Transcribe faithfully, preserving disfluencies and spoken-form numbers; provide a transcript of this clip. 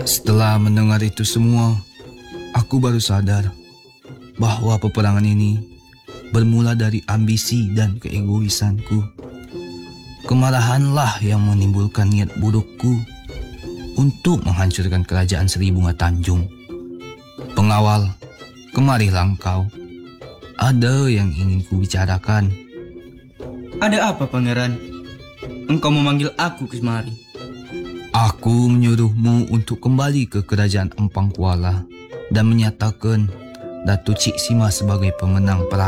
Setelah mendengar itu semua, aku baru sadar bahwa peperangan ini bermula dari ambisi dan keegoisanku. Kemarahanlah yang menimbulkan niat burukku untuk menghancurkan kerajaan Seri Bunga Tanjung. Pengawal, kemarilah engkau. Ada yang ingin kubicarakan. Ada apa, Pangeran? Engkau memanggil aku kemari. Aku menyuruhmu untuk kembali ke kerajaan Empang Kuala dan menyatakan Datuk Cik Sima sebagai pemenang perang.